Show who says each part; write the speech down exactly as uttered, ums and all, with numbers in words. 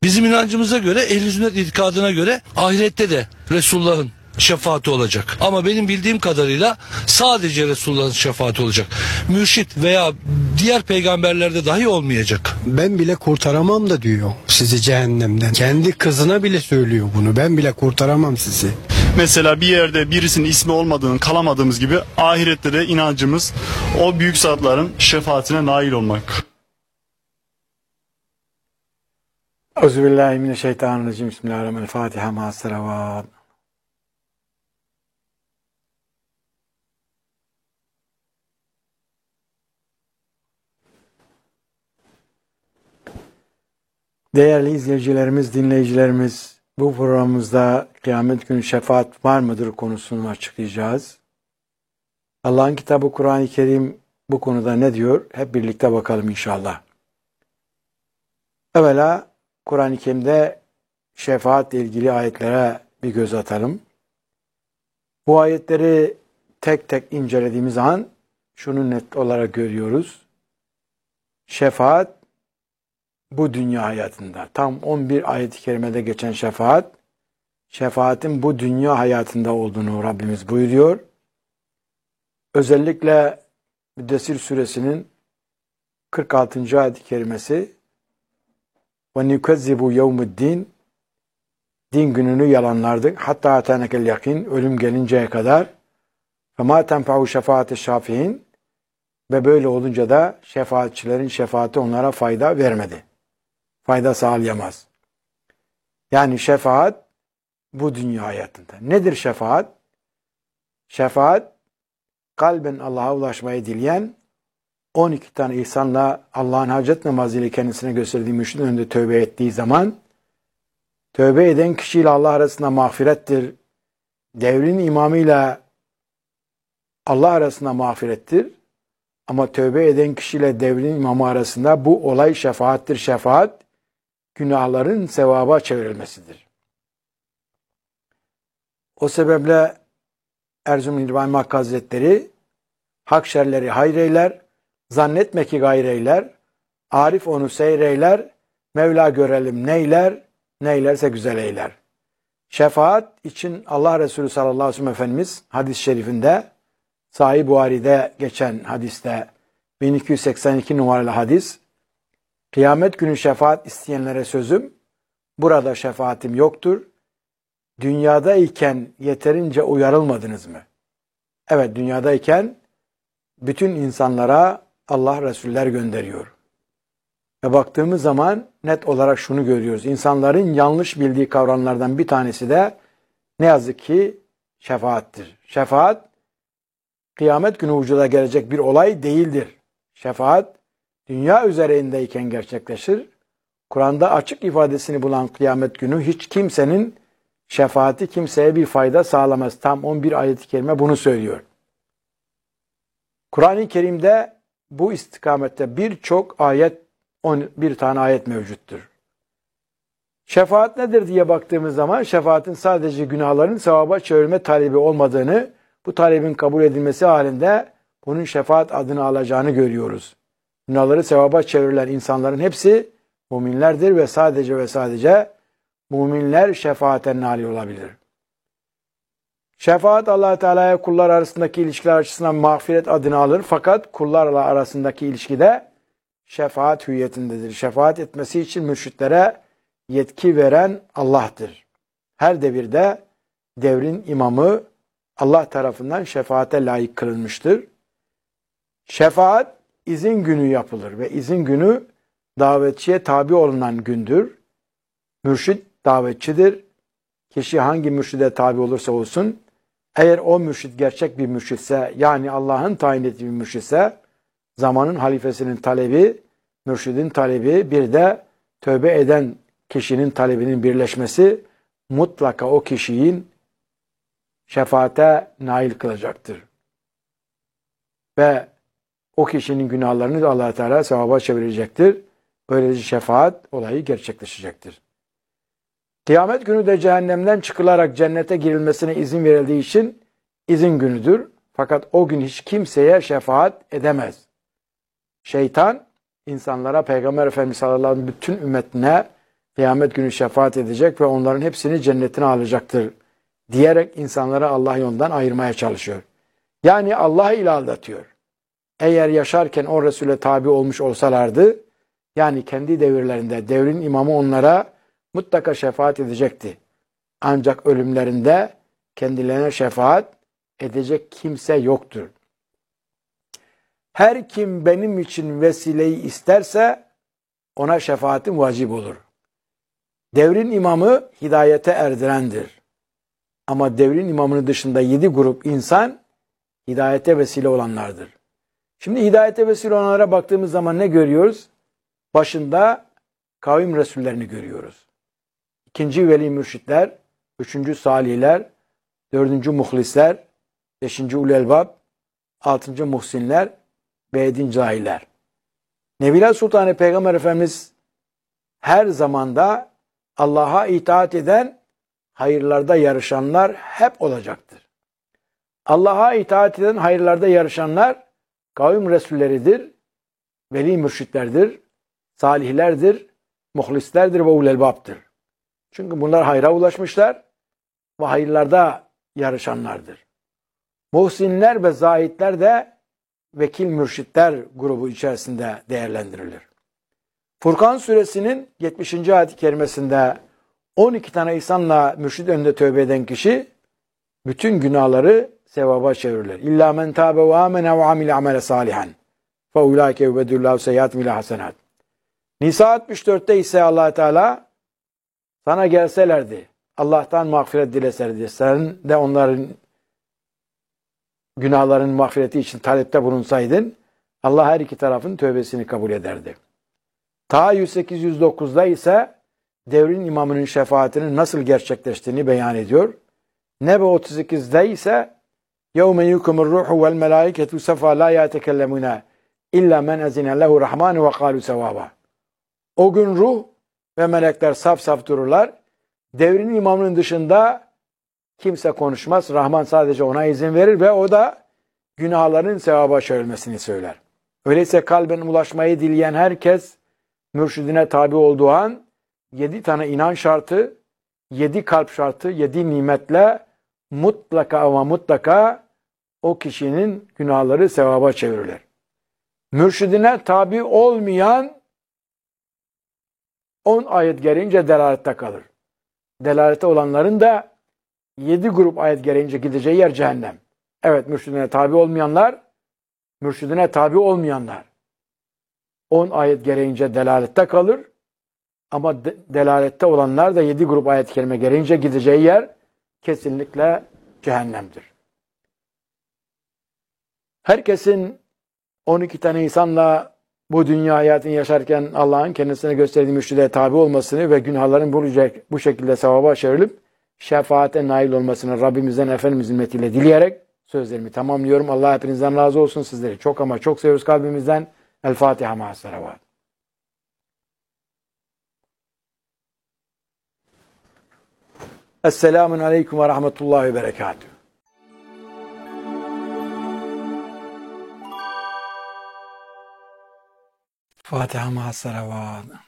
Speaker 1: Bizim inancımıza göre, ehl-i sünnet itikadına göre ahirette de Resulullah'ın şefaati olacak. Ama benim bildiğim kadarıyla sadece Resulullah'ın şefaati olacak. Mürşit veya diğer peygamberlerde dahi olmayacak.
Speaker 2: Ben bile kurtaramam da diyor sizi cehennemden. Kendi kızına bile söylüyor bunu. Ben bile kurtaramam sizi.
Speaker 3: Mesela bir yerde birisinin ismi olmadığını kalamadığımız gibi ahirette de inancımız o büyük zatların şefaatine nail olmak.
Speaker 4: Euzubillahimineşşeytanirracim. Bismillahirrahmanirrahim. Fatiha ma'as-salavat. Değerli izleyicilerimiz, dinleyicilerimiz, bu programımızda kıyamet günü şefaat var mıdır konusunu açıklayacağız. Allah'ın kitabı Kur'an-ı Kerim bu konuda ne diyor? Hep birlikte bakalım inşallah. Evvela Kur'an-ı Kerim'de şefaatle ilgili ayetlere bir göz atalım. Bu ayetleri tek tek incelediğimiz zaman şunu net olarak görüyoruz. Şefaat bu dünya hayatında, tam on bir ayet-i kerimede geçen şefaat, şefaatin bu dünya hayatında olduğunu Rabbimiz buyuruyor. Özellikle Müddessir suresinin kırk altıncı ayet-i kerimesi وَنُكَذِّبُ يَوْمُ الدِّينِ Din gününü yalanlardık. Hatta atanekel yakin, ölüm gelinceye kadar. فَمَا تَنْفَعُ شَفَاعَةِ الشَّافِعِينَ Ve böyle olunca da şefaatçilerin şefaati onlara fayda vermedi. Fayda sağlayamaz. Yani şefaat bu dünya hayatında. Nedir şefaat? Şefaat, kalben Allah'a ulaşmayı dileyen, on iki tane ihsanla Allah'ın hacet namazıyla kendisine gösterdiği mürşidin önünde tövbe ettiği zaman, tövbe eden kişiyle Allah arasında mağfirettir. Devrin imamıyla Allah arasında mağfirettir. Ama tövbe eden kişiyle devrin imamı arasında bu olay şefaattir. Şefaat, günahların sevaba çevrilmesidir. O sebeple Erzurum İbrahim Hakkı Hazretleri, hak şerleri hayreyler, zannetme ki gayreyler, Arif onu seyreyler, Mevla görelim neyler, neylerse güzel eyler. Şefaat için Allah Resulü sallallahu aleyhi ve sellem Efendimiz hadis-i şerifinde, Sahih Buhari'de geçen hadiste, bin iki yüz seksen iki numaralı hadis, kıyamet günü şefaat isteyenlere sözüm, burada şefaatim yoktur. Dünyadayken yeterince uyarılmadınız mı? Evet, dünyadayken bütün insanlara Allah Resuller gönderiyor. Ve baktığımız zaman net olarak şunu görüyoruz. İnsanların yanlış bildiği kavramlardan bir tanesi de ne yazık ki şefaattir. Şefaat, kıyamet günü vücuda gelecek bir olay değildir. Şefaat, dünya üzerindeyken gerçekleşir. Kur'an'da açık ifadesini bulan kıyamet günü hiç kimsenin şefaati kimseye bir fayda sağlamaz. Tam on bir ayet-i kerime bunu söylüyor. Kur'an-ı Kerim'de bu istikamette birçok ayet, on bir tane ayet mevcuttur. Şefaat nedir diye baktığımız zaman şefaatin sadece günahların sevaba çevirme talebi olmadığını, bu talebin kabul edilmesi halinde bunun şefaat adını alacağını görüyoruz. Günahları sevaba çevirilen insanların hepsi müminlerdir ve sadece ve sadece müminler şefaate nail olabilir. Şefaat Allah Teala'ya kullar arasındaki ilişkiler açısından mağfiret adını alır. Fakat kullarla arasındaki ilişkide şefaat hüviyetindedir. Şefaat etmesi için mürşitlere yetki veren Allah'tır. Her devirde devrin imamı Allah tarafından şefaate layık kılınmıştır. Şefaat izin günü yapılır ve izin günü davetçiye tabi olunan gündür. Mürşid davetçidir. Kişi hangi mürşide tabi olursa olsun, eğer o mürşid gerçek bir mürşitse, yani Allah'ın tayin ettiği bir mürşitse, zamanın halifesinin talebi, mürşidin talebi, bir de tövbe eden kişinin talebinin birleşmesi mutlaka o kişinin şefaate nail kılacaktır. Ve o kişinin günahlarını da Allah Teala sevaba çevirecektir. Böylece şefaat olayı gerçekleşecektir. Kıyamet günü de cehennemden çıkılarak cennete girilmesine izin verildiği için izin günüdür. Fakat o gün hiç kimseye şefaat edemez. Şeytan insanlara Peygamber Efendimiz sallallahu aleyhi ve sellem bütün ümmetine kıyamet günü şefaat edecek ve onların hepsini cennetine alacaktır diyerek insanları Allah yolundan ayırmaya çalışıyor. Yani Allah ile aldatıyor. Eğer yaşarken o Resul'e tabi olmuş olsalardı, yani kendi devirlerinde devrin imamı onlara mutlaka şefaat edecekti. Ancak ölümlerinde kendilerine şefaat edecek kimse yoktur. Her kim benim için vesileyi isterse ona şefaatim vacip olur. Devrin imamı hidayete erdirendir. Ama devrin imamının dışında yedi grup insan hidayete vesile olanlardır. Şimdi hidayete vesile olanlara baktığımız zaman ne görüyoruz? Başında kavim resullerini görüyoruz. İkinci veli mürşitler, üçüncü salihler, dördüncü muhlisler, beşinci ulelbab, altıncı muhsinler ve yedinci cahiller. Nebiler Sultanı Peygamber Efendimiz her zamanda Allah'a itaat eden, hayırlarda yarışanlar hep olacaktır. Allah'a itaat eden, hayırlarda yarışanlar kavim resulleridir, veli mürşitlerdir, salihlerdir, muhlislerdir ve ulelbaptır. Çünkü bunlar hayra ulaşmışlar ve hayırlarda yarışanlardır. Muhsinler ve zahitler de vekil mürşitler grubu içerisinde değerlendirilir. Furkan suresinin yetmişinci ayet-i kerimesinde on iki tane insanla mürşid önünde tövbe eden kişi bütün günahları sevaba çevirirler. İlla men tâbe ve âmene ve amile amele salihan. Fe ulâike yubedillâhu seyyiâtim ilâ hasenât. Nisa altmış dörtte ise Allah Teala sana gelselerdi, Allah'tan mağfiret dileselerdi, sen de onların günahların mağfireti için talepte bulunsaydın, Allah her iki tarafın tövbesini kabul ederdi. Ta yüz sekiz yüz dokuzda ise devrin imamının şefaatinin nasıl gerçekleştiğini beyan ediyor. Nebe otuz sekizde ise يَوْمَ يُكُمُ الرُّحُ وَالْمَلَائِكَةُ سَفَا لَا يَتَكَلَّمُونَ اِلَّا مَنْ اَذِنَ لَهُ رَحْمَانُ وَقَالُوا سَوَابًا. O gün ruh ve melekler saf saf dururlar. Devrin imamının dışında kimse konuşmaz. Rahman sadece ona izin verir ve o da günahların sevaba çevrilmesini söyler. Öyleyse kalben ulaşmayı dileyen herkes mürşidine tabi olduğu an yedi tane inan şartı, yedi kalp şartı, yedi nimetle mutlaka ama mutlaka o kişinin günahları sevaba çevirilir. Mürşidine tabi olmayan on ayet gereğince delalette kalır. Delalette olanların da yedi grup ayet gereğince gideceği yer cehennem. Evet, mürşidine tabi olmayanlar, mürşidine tabi olmayanlar on ayet gereğince delalette kalır. Ama de, delalette olanlar da yedi grup ayet-i kerime gereğince gideceği yer kesinlikle cehennemdir. Herkesin on iki tane insanla bu dünya hayatını yaşarken Allah'ın kendisine gösterdiği mürşideye tabi olmasını ve günahların bu, bu şekilde sevaba çevrilip şefaate nail olmasını Rabbimizden Efendimizin hürmetiyle dileyerek sözlerimi tamamlıyorum. Allah hepinizden razı olsun. Sizleri çok ama çok seviyoruz kalbimizden. El Fatiha ma'as-salavat. Esselamun aleyküm ve rahmetullahi ve berekatuhu. Fatiha ma'as-salavat.